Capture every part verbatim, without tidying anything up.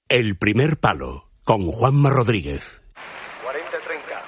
El primer palo, con Juanma Rodríguez. cuarenta treinta.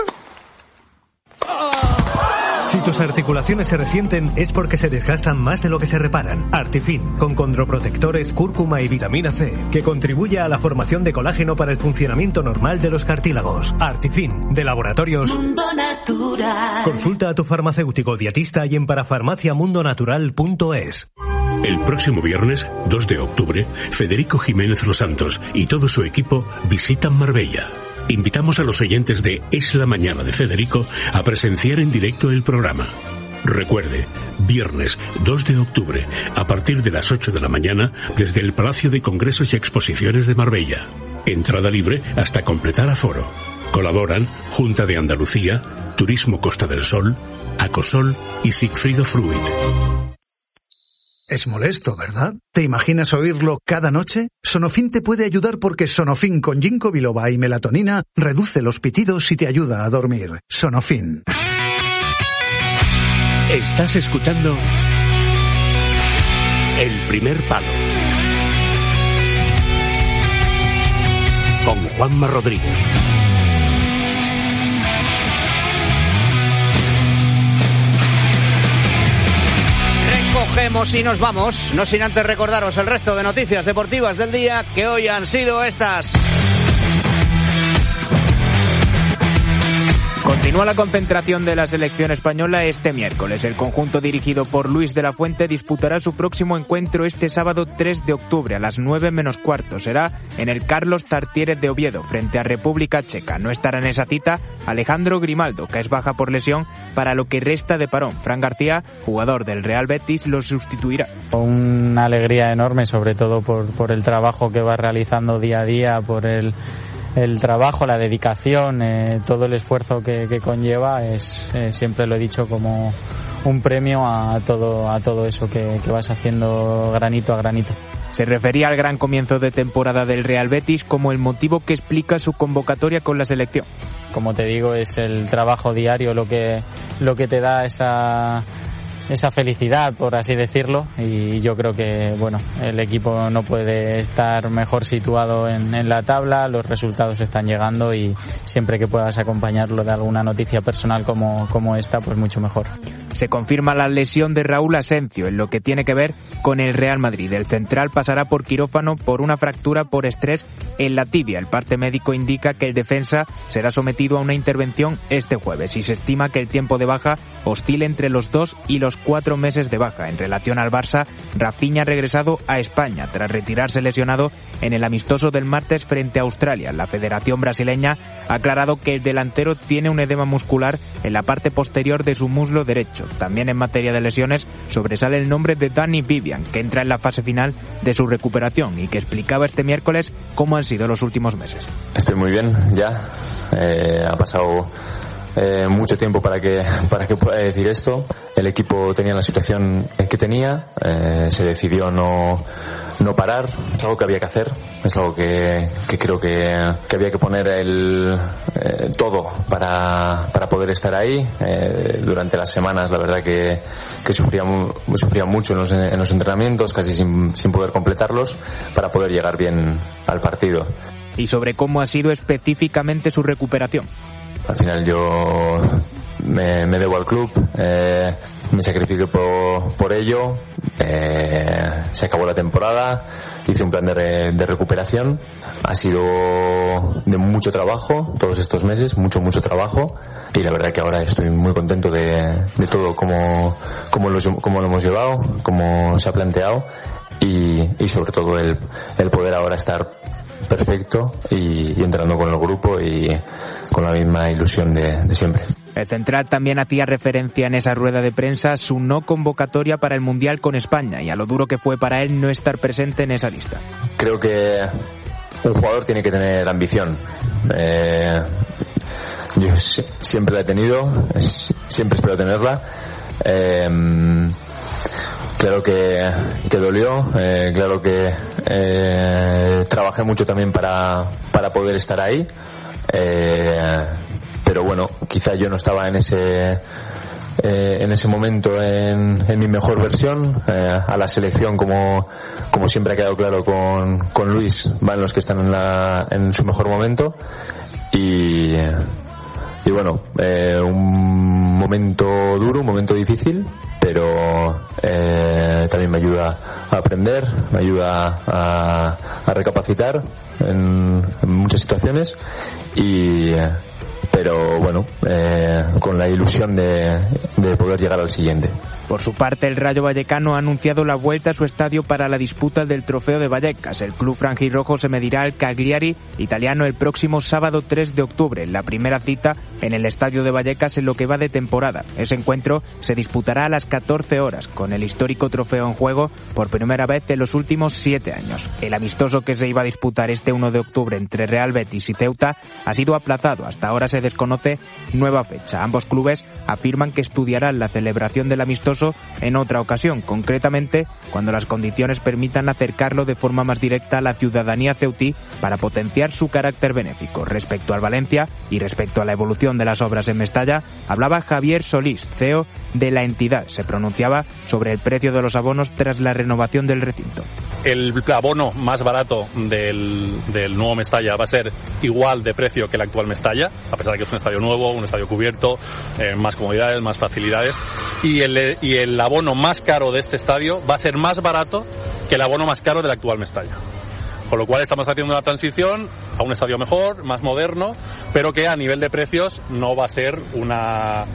Si tus articulaciones se resienten es porque se desgastan más de lo que se reparan. Artifin, con condroprotectores, cúrcuma y vitamina C, que contribuye a la formación de colágeno para el funcionamiento normal de los cartílagos. Artifin, de Laboratorios Mundo Natural. Consulta a tu farmacéutico dietista y en parafarmaciamundonatural punto es. El próximo viernes, dos de octubre, Federico Jiménez Los Santos y todo su equipo visitan Marbella. Invitamos a los oyentes de Es la Mañana de Federico a presenciar en directo el programa. Recuerde, viernes dos de octubre, a partir de las ocho de la mañana, desde el Palacio de Congresos y Exposiciones de Marbella. Entrada libre hasta completar aforo. Colaboran Junta de Andalucía, Turismo Costa del Sol, Acosol y Sigfrido Fruit. Es molesto, ¿verdad? ¿Te imaginas oírlo cada noche? Sonofin te puede ayudar porque Sonofin con ginkgo biloba y melatonina reduce los pitidos y te ayuda a dormir. Sonofin. Estás escuchando El primer palo con Juanma Rodríguez. Cogemos y nos vamos, no sin antes recordaros el resto de noticias deportivas del día, que hoy han sido estas. Continúa la concentración de la selección española este miércoles. El conjunto dirigido por Luis de la Fuente disputará su próximo encuentro este sábado tres de octubre a las nueve menos cuarto. Será en el Carlos Tartiere de Oviedo, frente a República Checa. No estará en esa cita Alejandro Grimaldo, que es baja por lesión para lo que resta de parón. Fran García, jugador del Real Betis, lo sustituirá. Una alegría enorme, sobre todo por, por el trabajo que va realizando día a día, por el... El trabajo, la dedicación, eh, todo el esfuerzo que, que conlleva es, eh, siempre lo he dicho, como un premio a todo, a todo eso que, que vas haciendo granito a granito. Se refería al gran comienzo de temporada del Real Betis como el motivo que explica su convocatoria con la selección. Como te digo, es el trabajo diario lo que, lo que te da esa... esa felicidad, por así decirlo, y yo creo que bueno, el equipo no puede estar mejor situado en, en la tabla, los resultados están llegando y siempre que puedas acompañarlo de alguna noticia personal como, como esta, pues mucho mejor. Se confirma la lesión de Raúl Asencio en lo que tiene que ver con el Real Madrid. El central pasará por quirófano por una fractura por estrés en la tibia. El parte médico indica que el defensa será sometido a una intervención este jueves y se estima que el tiempo de baja oscila entre los dos y los cuatro meses de baja. En relación al Barça, Rafinha ha regresado a España tras retirarse lesionado en el amistoso del martes frente a Australia. La Federación Brasileña ha aclarado que el delantero tiene un edema muscular en la parte posterior de su muslo derecho. También en materia de lesiones sobresale el nombre de Dani Vivian, que entra en la fase final de su recuperación y que explicaba este miércoles cómo han sido los últimos meses. Estoy muy bien ya, eh, ha pasado Eh, mucho tiempo para que para que pueda decir esto. El equipo tenía la situación que tenía, eh, se decidió no no parar. Es algo que había que hacer, es algo que, que creo que, que había que poner el eh, todo para para poder estar ahí. Eh, durante las semanas la verdad que que sufría sufría mucho en los, en los entrenamientos, casi sin, sin poder completarlos, para poder llegar bien al partido. Y sobre cómo ha sido específicamente su recuperación. Al final yo me, me debo al club, eh, me sacrifico por, por ello, eh, se acabó la temporada, hice un plan de, re, de recuperación, ha sido de mucho trabajo todos estos meses, mucho, mucho trabajo, y la verdad que ahora estoy muy contento de, de todo, cómo, cómo, lo, cómo lo hemos llevado, cómo se ha planteado, y, y sobre todo el, el poder ahora estar perfecto y, y entrando con el grupo y con la misma ilusión de, de siempre. El central también hacía referencia en esa rueda de prensa a su no convocatoria para el Mundial con España y a lo duro que fue para él no estar presente en esa lista. Creo que un jugador tiene que tener ambición. Eh, yo siempre la he tenido, siempre espero tenerla. Eh, Claro que, que dolió, eh, claro que eh, trabajé mucho también para, para poder estar ahí, eh, pero bueno, quizá yo no estaba en ese eh, en ese momento en, en mi mejor versión. Eh, a la selección, como, como siempre ha quedado claro con, con Luis, van los que están en, la, en su mejor momento. Y, y bueno, eh, un momento duro, un momento difícil, pero eh, también me ayuda a aprender, me ayuda a, a recapacitar en, en muchas situaciones y pero bueno, eh, con la ilusión de, de poder llegar al siguiente. Por su parte, el Rayo Vallecano ha anunciado la vuelta a su estadio para la disputa del Trofeo de Vallecas. El club franjirrojo se medirá al Cagliari italiano el próximo sábado tres de octubre, la primera cita en el estadio de Vallecas en lo que va de temporada. Ese encuentro se disputará a las catorce horas, con el histórico trofeo en juego por primera vez en los últimos siete años. El amistoso que se iba a disputar este uno de octubre entre Real Betis y Ceuta ha sido aplazado. Hasta ahora se desconoce nueva fecha. Ambos clubes afirman que estudiarán la celebración del amistoso en otra ocasión, concretamente cuando las condiciones permitan acercarlo de forma más directa a la ciudadanía ceutí para potenciar su carácter benéfico. Respecto al Valencia y respecto a la evolución de las obras en Mestalla, hablaba Javier Solís, C E O de la entidad. Se pronunciaba sobre el precio de los abonos tras la renovación del recinto. El abono más barato del, del nuevo Mestalla va a ser igual de precio que el actual Mestalla, a pesar de que es un estadio nuevo, un estadio cubierto, eh, más comodidades, más facilidades, y el, y el abono más caro de este estadio va a ser más barato que el abono más caro del actual Mestalla. Con lo cual estamos haciendo una transición a un estadio mejor, más moderno, pero que a nivel de precios no va a ser una,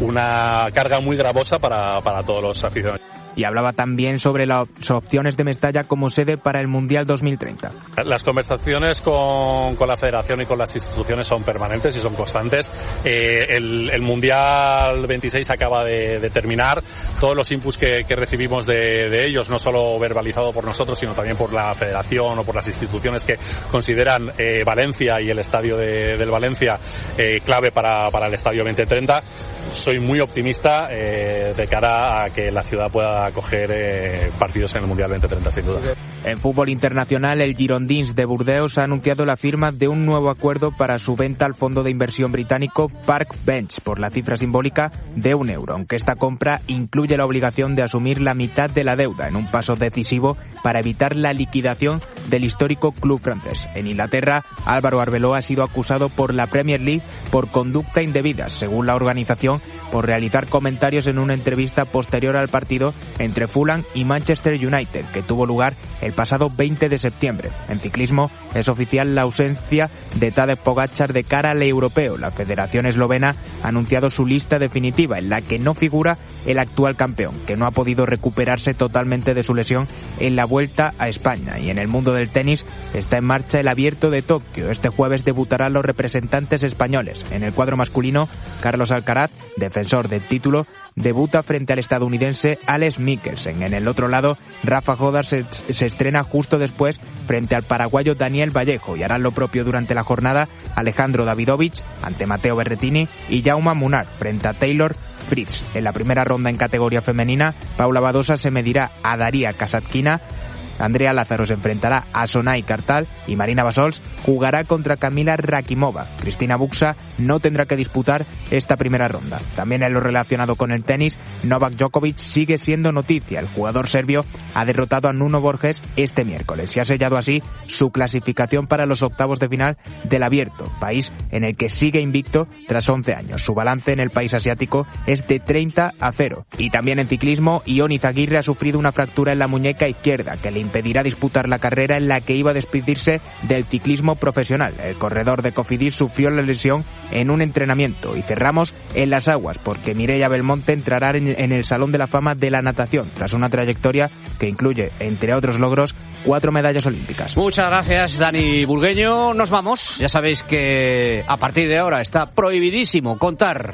una carga muy gravosa para, para todos los aficionados. Y hablaba también sobre las opciones de Mestalla como sede para el Mundial dos mil treinta. Las conversaciones con, con la Federación y con las instituciones son permanentes y son constantes. Eh, el, el Mundial veintiséis acaba de, de terminar. Todos los inputs que, que recibimos de, de ellos, no solo verbalizado por nosotros, sino también por la Federación o por las instituciones que consideran eh, Valencia y el estadio de, del Valencia eh, clave para, para el estadio veinte treinta. Soy muy optimista eh, de cara a que la ciudad pueda acoger eh, partidos en el Mundial veinte treinta, sin duda. En fútbol internacional, el Girondins de Burdeos ha anunciado la firma de un nuevo acuerdo para su venta al fondo de inversión británico Park Bench por la cifra simbólica de un euro, aunque esta compra incluye la obligación de asumir la mitad de la deuda, en un paso decisivo para evitar la liquidación del histórico club francés. En Inglaterra, Álvaro Arbeloa ha sido acusado por la Premier League por conducta indebida, según la organización, por realizar comentarios en una entrevista posterior al partido entre Fulham y Manchester United, que tuvo lugar el pasado veinte de septiembre. En ciclismo es oficial la ausencia de Tadej Pogačar de cara al europeo. La Federación Eslovena ha anunciado su lista definitiva, en la que no figura el actual campeón, que no ha podido recuperarse totalmente de su lesión en la Vuelta a España. Y en el mundo del tenis está en marcha el Abierto de Tokio. Este jueves debutarán los representantes españoles. En el cuadro masculino, Carlos Alcaraz, defensor del título, debuta frente al estadounidense Alex Mikkelsen. En el otro lado, Rafa Jodar se, se estrena justo después frente al paraguayo Daniel Vallejo, y harán lo propio durante la jornada Alejandro Davidovich ante Matteo Berrettini y Jaume Munar frente a Taylor Fritz. En la primera ronda en categoría femenina, Paula Badosa se medirá a Daria Kasatkina, Andrea Lázaro se enfrentará a Sonay Kartal y Marina Basols jugará contra Kamila Rakimova. Cristina Buxa no tendrá que disputar esta primera ronda. También en lo relacionado con el tenis, Novak Djokovic sigue siendo noticia. El jugador serbio ha derrotado a Nuno Borges este miércoles y ha sellado así su clasificación para los octavos de final del Abierto, país en el que sigue invicto tras once años. Su balance en el país asiático es de treinta a cero. Y también en ciclismo, Ion Izaguirre ha sufrido una fractura en la muñeca izquierda que le impedirá disputar la carrera en la que iba a despedirse del ciclismo profesional. El corredor de Cofidis sufrió la lesión en un entrenamiento. Y cerramos en las aguas, porque Mireia Belmonte entrará en, en el Salón de la Fama de la natación, tras una trayectoria que incluye, entre otros logros, cuatro medallas olímpicas. Muchas gracias, Dani Burgueño. Nos vamos. Ya sabéis que a partir de ahora está prohibidísimo contar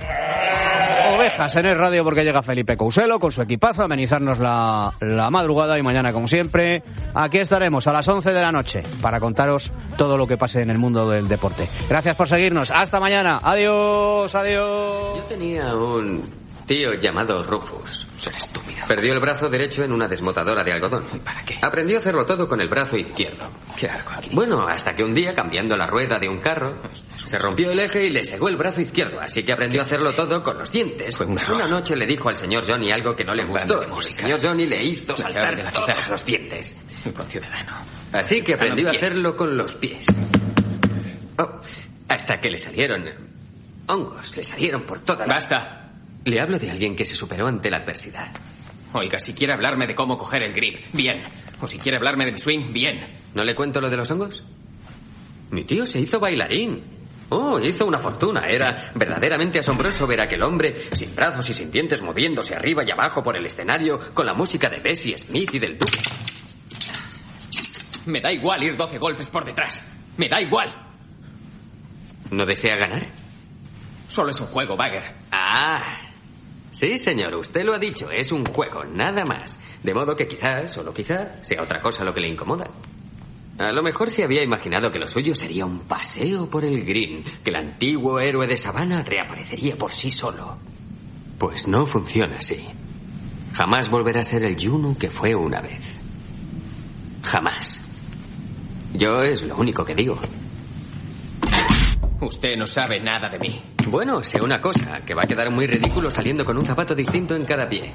ovejas en el radio, porque llega Felipe Couselo con su equipazo a amenizarnos la, la madrugada, y mañana, como siempre, aquí estaremos a las once de la noche para contaros todo lo que pase en el mundo del deporte. Gracias por seguirnos. Hasta mañana. Adiós, adiós. Yo tenía un tío llamado Rufus. Será estúpido. Perdió el brazo derecho en una desmotadora de algodón. ¿Para qué? Aprendió a hacerlo todo con el brazo izquierdo. ¿Qué hago aquí? Bueno, hasta que un día, cambiando la rueda de un carro, se rompió el eje y le segó el brazo izquierdo, así que aprendió a hacerlo todo con los dientes. Fue un error. Una noche le dijo al señor Johnny algo que no le gustó. El señor Johnny le hizo La saltar llave de la todos ciudad. los dientes. Un conciudadano. Así que aprendió a bien. hacerlo con los pies. Oh, hasta que le salieron hongos, le salieron por toda la... ¡Basta! Le hablo de alguien que se superó ante la adversidad. Oiga, si quiere hablarme de cómo coger el grip, bien. O si quiere hablarme de mi swing, bien. ¿No le cuento lo de los hongos? Mi tío se hizo bailarín. Oh, hizo una fortuna. Era verdaderamente asombroso ver a aquel hombre sin brazos y sin dientes moviéndose arriba y abajo por el escenario con la música de Bessie Smith y del Duque. Me da igual ir doce golpes por detrás. Me da igual. ¿No desea ganar? Solo es un juego, Bagger. Ah, sí, señor, usted lo ha dicho. Es un juego, nada más. De modo que quizás, solo quizás, sea otra cosa lo que le incomoda. A lo mejor se había imaginado que lo suyo sería un paseo por el green, que el antiguo héroe de Savannah reaparecería por sí solo. Pues no funciona así. Jamás volverá a ser el Junu que fue una vez. Jamás. Yo es lo único que digo. Usted no sabe nada de mí. Bueno, sé una cosa, que va a quedar muy ridículo saliendo con un zapato distinto en cada pie.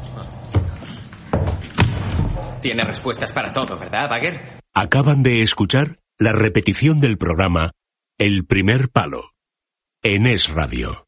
Tiene respuestas para todo, ¿verdad, Bagger? Acaban de escuchar la repetición del programa El primer palo en Es Radio.